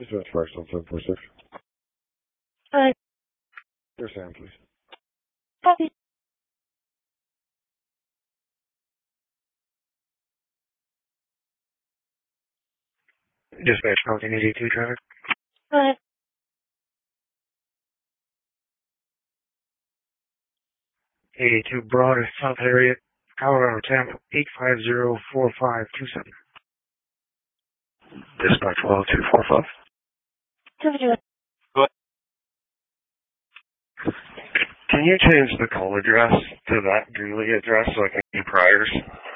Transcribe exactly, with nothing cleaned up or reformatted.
Dispatch First on seven four six. Hi. Your Sam, please. Hi. Dispatch Mountain eighty-two traffic. Hi. eighty-two Broad, South area, Colorado, Tampa, eight five zero four five two seven. Dispatch one two four five. Go ahead. Can you change the call address to that Greeley address so I can get priors?